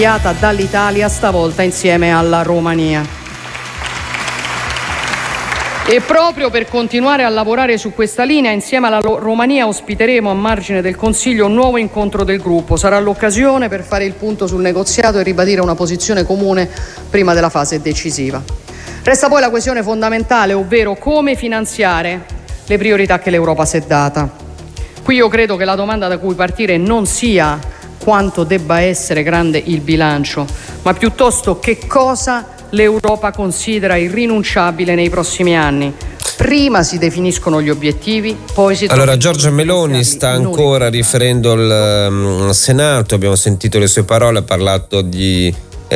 dall'Italia, stavolta insieme alla Romania. E proprio per continuare a lavorare su questa linea, insieme alla Romania ospiteremo a margine del Consiglio un nuovo incontro del gruppo. Sarà l'occasione per fare il punto sul negoziato e ribadire una posizione comune prima della fase decisiva. Resta poi la questione fondamentale, ovvero come finanziare le priorità che l'Europa si è data. Qui io credo che la domanda da cui partire non sia quanto debba essere grande il bilancio, ma piuttosto che cosa l'Europa considera irrinunciabile nei prossimi anni. Prima si definiscono gli obiettivi, poi si... Allora, Giorgia Meloni sta ancora riferendo al Senato, abbiamo sentito le sue parole, ha parlato di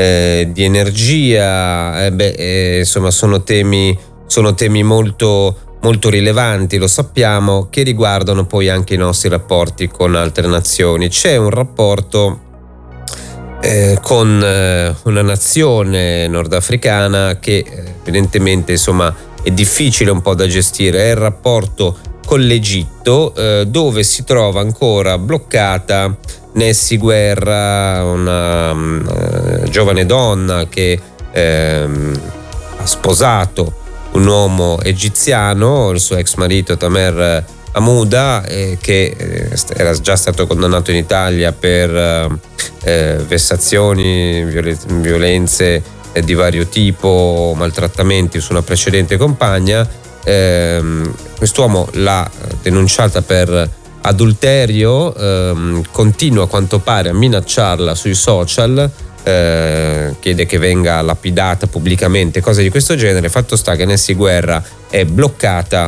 energia, insomma sono temi molto rilevanti, lo sappiamo, che riguardano poi anche i nostri rapporti con altre nazioni. C'è un rapporto con una nazione nordafricana che evidentemente insomma è difficile un po' da gestire, è il rapporto con l'Egitto, dove si trova ancora bloccata Nessy Guerra, una giovane donna che ha sposato un uomo egiziano, il suo ex marito Tamer Hamouda, che era già stato condannato in Italia per vessazioni, violenze di vario tipo, maltrattamenti su una precedente compagna. Quest'uomo l'ha denunciata per adulterio, continua a quanto pare a minacciarla sui social, chiede che venga lapidata pubblicamente, cose di questo genere. Fatto sta che Nessy Guerra è bloccata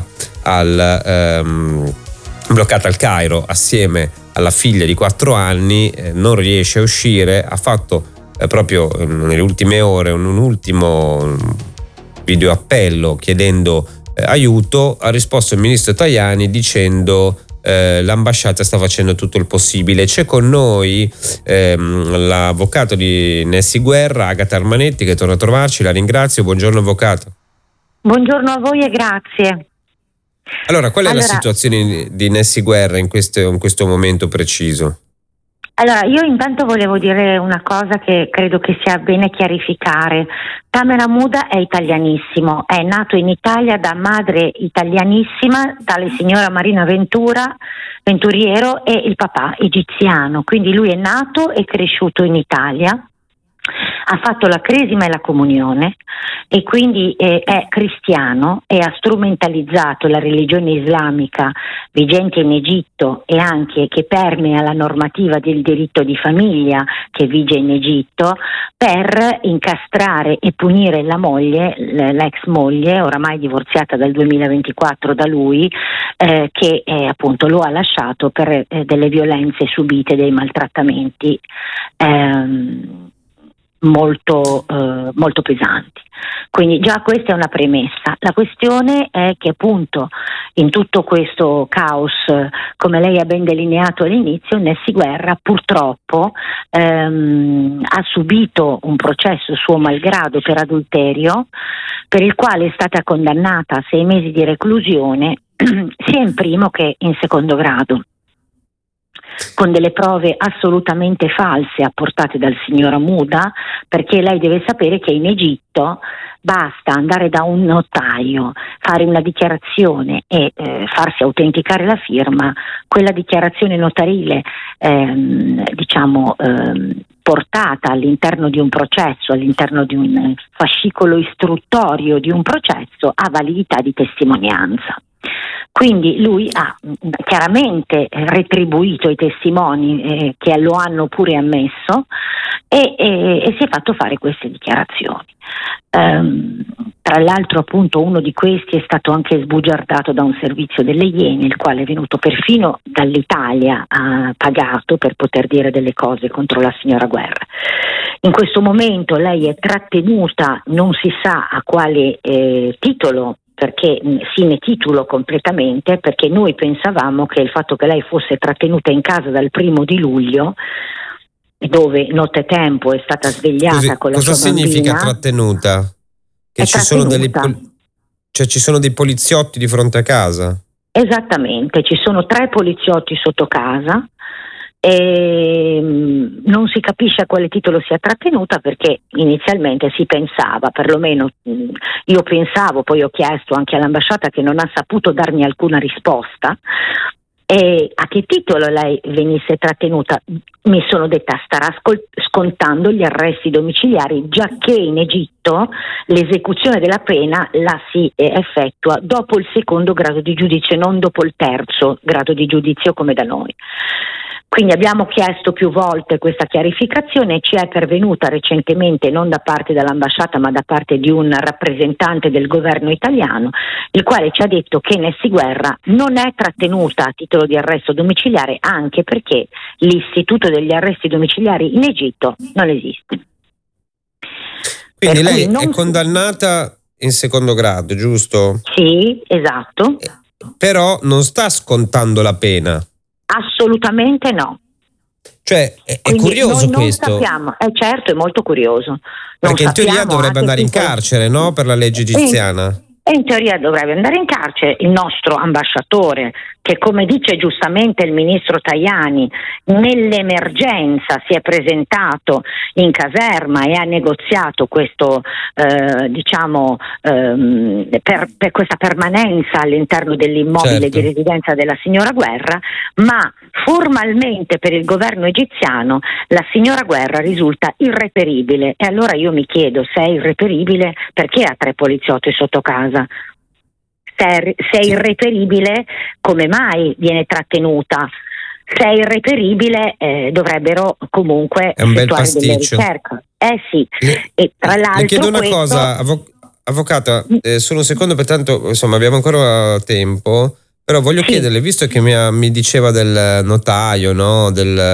al Cairo assieme alla figlia di 4 anni, non riesce a uscire. Ha fatto proprio nelle ultime ore un ultimo video appello chiedendo aiuto. Ha risposto il ministro Tajani dicendo l'ambasciata sta facendo tutto il possibile. C'è con noi l'avvocato di Nessy Guerra, Agata Armanetti, che torna a trovarci. La ringrazio. Buongiorno avvocato. Buongiorno a voi e grazie. Allora, qual è la situazione di Nessy Guerra in questo momento preciso? Allora, io intanto volevo dire una cosa che credo che sia bene chiarificare. Tamer Hamouda è italianissimo, è nato in Italia da madre italianissima, tale signora Marina Venturiero, e il papà egiziano, quindi lui è nato e cresciuto in Italia. Ha fatto la cresima e la comunione e quindi è cristiano e ha strumentalizzato la religione islamica vigente in Egitto e anche che permea la normativa del diritto di famiglia che vige in Egitto per incastrare e punire la moglie, l'ex moglie, oramai divorziata dal 2024 da lui, che appunto lo ha lasciato per delle violenze subite, dei maltrattamenti molto pesanti. Quindi già questa è una premessa. La questione è che appunto in tutto questo caos, come lei ha ben delineato all'inizio, Nessy Guerra purtroppo ha subito un processo suo malgrado per adulterio, per il quale è stata condannata a 6 mesi di reclusione sia in primo che in secondo grado, con delle prove assolutamente false apportate dal signor Hamouda, perché lei deve sapere che in Egitto basta andare da un notaio, fare una dichiarazione e farsi autenticare la firma. Quella dichiarazione notarile portata all'interno di un processo, all'interno di un fascicolo istruttorio di un processo, ha validità di testimonianza. Quindi lui ha chiaramente retribuito i testimoni che lo hanno pure ammesso e si è fatto fare queste dichiarazioni. Tra l'altro appunto uno di questi è stato anche sbugiardato da un servizio delle Iene, il quale è venuto perfino dall'Italia pagato per poter dire delle cose contro la signora Guerra. In questo momento lei è trattenuta, non si sa a quale titolo, perché sine titulo completamente, perché noi pensavamo che il fatto che lei fosse trattenuta in casa dal 1° di luglio, dove nottetempo è stata svegliata con la sua bambina. Cosa significa trattenuta? Che ci sono dei poliziotti di fronte a casa? Esattamente, ci sono 3 poliziotti sotto casa e non si capisce a quale titolo sia trattenuta, perché inizialmente si pensava, perlomeno io pensavo, poi ho chiesto anche all'ambasciata che non ha saputo darmi alcuna risposta, e a che titolo lei venisse trattenuta. Mi sono detta starà scontando gli arresti domiciliari, giacché in Egitto l'esecuzione della pena la si effettua dopo il secondo grado di giudizio, non dopo il terzo grado di giudizio come da noi. Quindi abbiamo chiesto più volte questa chiarificazione e ci è pervenuta recentemente, non da parte dell'ambasciata ma da parte di un rappresentante del governo italiano, il quale ci ha detto che Nessy Guerra non è trattenuta a titolo di arresto domiciliare, anche perché l'istituto degli arresti domiciliari in Egitto non esiste. Quindi lei è condannata in secondo grado, giusto? Sì, esatto. Però non sta scontando la pena. Assolutamente no. Cioè è curioso noi non questo. Sappiamo, certo, è molto curioso. Perché in teoria dovrebbe andare in carcere, no? Per la legge egiziana. E in teoria dovrebbe andare in carcere il nostro ambasciatore, che, come dice giustamente il ministro Tajani, nell'emergenza si è presentato in caserma e ha negoziato questo, per questa permanenza all'interno dell'immobile, certo, di residenza della signora Guerra, ma formalmente per il governo egiziano la signora Guerra risulta irreperibile. E allora io mi chiedo, se è irreperibile, perché ha 3 poliziotti sotto casa? Se è irreperibile, come mai viene trattenuta? Se è irreperibile, dovrebbero comunque effettuare delle ricerche. Sì. E tra l'altro, le chiedo una cosa, avvocata, solo un secondo, pertanto insomma abbiamo ancora tempo, però voglio chiederle, visto che mi diceva del notaio, no?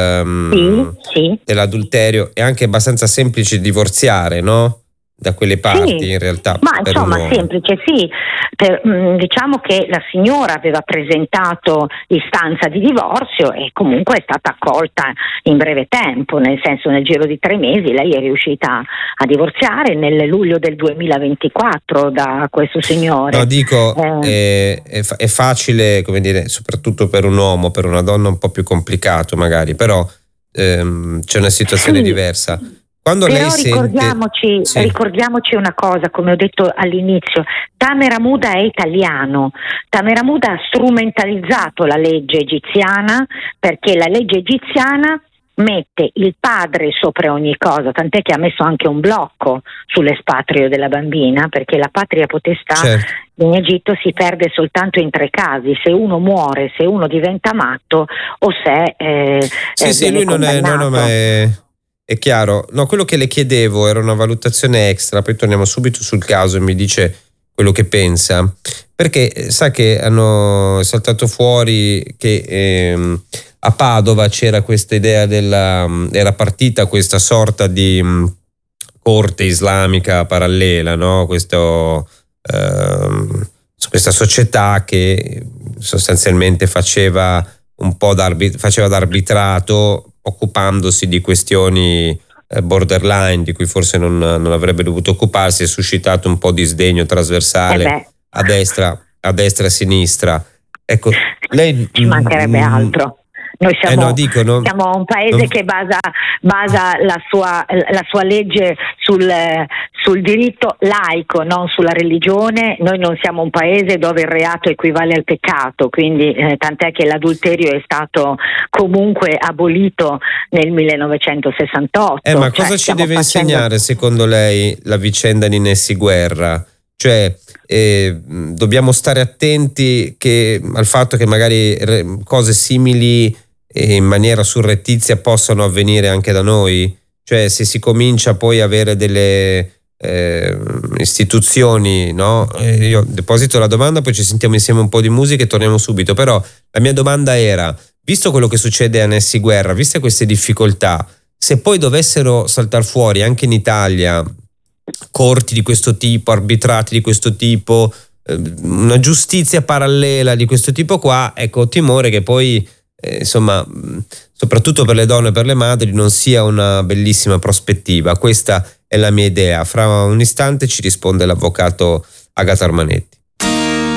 Dell'adulterio, è anche abbastanza semplice divorziare, no? Da quelle parti, in realtà. Ma insomma semplice, sì. Diciamo che la signora aveva presentato istanza di divorzio e comunque è stata accolta in breve tempo, nel senso, nel giro di 3 mesi lei è riuscita a divorziare nel luglio del 2024 da questo signore. No, dico, è facile, come dire, soprattutto per un uomo, per una donna un po' più complicato magari, però c'è una situazione diversa. Quando però lei ricordiamoci una cosa, come ho detto all'inizio, Tamer Hamouda è italiano. Tamer Hamouda ha strumentalizzato la legge egiziana, perché la legge egiziana mette il padre sopra ogni cosa, tant'è che ha messo anche un blocco sull'espatrio della bambina, perché la patria potestà, certo, in Egitto si perde soltanto in 3 casi: se uno muore, se uno diventa matto o se lui non è, no, ma è chiaro. No, quello che le chiedevo era una valutazione extra, poi torniamo subito sul caso e mi dice quello che pensa, perché sa che hanno saltato fuori che a Padova c'era questa idea era partita questa sorta di corte islamica parallela, no? Questa società che sostanzialmente faceva un po' d'arbitrato, occupandosi di questioni borderline di cui forse non avrebbe dovuto occuparsi. È suscitato un po' di sdegno trasversale a destra e a sinistra. Ecco, lei ci mancherebbe altro. Noi siamo un paese che basa la sua legge sul diritto laico, non sulla religione. Noi non siamo un paese dove il reato equivale al peccato, quindi tant'è che l'adulterio è stato comunque abolito nel 1968. Ma cosa ci deve insegnare secondo lei la vicenda di Nessy Guerra? Cioè dobbiamo stare attenti al fatto che magari cose simili in maniera surrettizia possano avvenire anche da noi? Cioè, se si comincia poi a avere delle istituzioni, no? Io deposito la domanda, poi ci sentiamo insieme un po' di musica e torniamo subito. Però la mia domanda era, visto quello che succede a Nessy Guerra, viste queste difficoltà, se poi dovessero saltare fuori anche in Italia corti di questo tipo, arbitrati di questo tipo, una giustizia parallela di questo tipo qua, ecco, ho timore che poi insomma, soprattutto per le donne e per le madri, non sia una bellissima prospettiva. Questa è la mia idea. Fra un istante ci risponde l'avvocato Agata Armanetti.